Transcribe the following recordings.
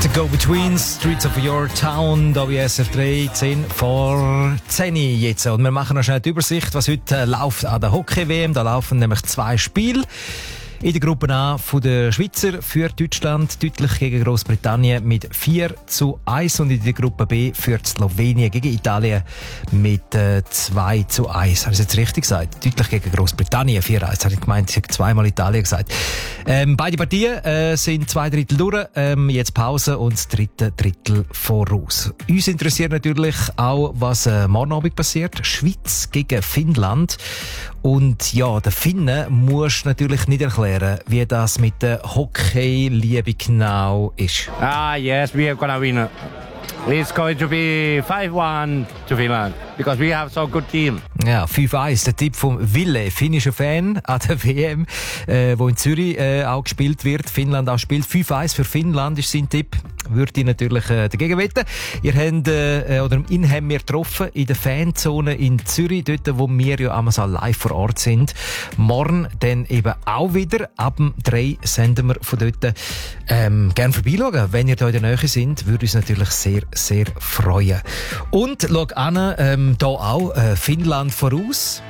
Go-Betweens, Streets of Your Town, da bei SR3, 10 vor 10 jetzt. Und wir machen noch schnell die Übersicht, was heute läuft an der Hockey-WM. Da laufen nämlich 2 Spiele. In der Gruppe A von der Schweizer führt Deutschland deutlich gegen Großbritannien mit 4:1 und in der Gruppe B führt Slowenien gegen Italien mit 2:1. Habe ich jetzt richtig gesagt? Deutlich gegen Großbritannien 4:1. Habe ich gemeint, ich habe zweimal Italien gesagt. Beide Partien sind 2 Drittel durch, jetzt Pause und das dritte Drittel voraus. Uns interessiert natürlich auch, was morgen Abend passiert. Schweiz gegen Finnland. Und ja, der Finnen muss natürlich nicht erklären, wie das mit der Hockey-Liebe genau ist. Yes, we are gonna win. It's going to be 5-1 to Finland, because we have so good team. Ja, 5:1, der Tipp vom Ville, finnischer Fan an der WM, wo in Zürich auch gespielt wird, Finnland auch spielt. 5:1 für Finnland ist sein Tipp. Würde ich natürlich dagegen wetten. Ihn haben wir getroffen in der Fanzone in Zürich, dort, wo wir ja Amazon live vor Ort sind. Morgen dann eben auch wieder. Ab dem 3 senden wir von dort. Gerne vorbeischauen. Wenn ihr da in der Nähe sind, würde uns natürlich sehr, sehr freuen. Und schau an, da auch Finnland voraus.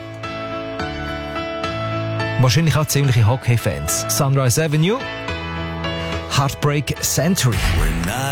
Wahrscheinlich auch ziemliche Hockey-Fans. Sunrise Avenue, Heartbreak Century.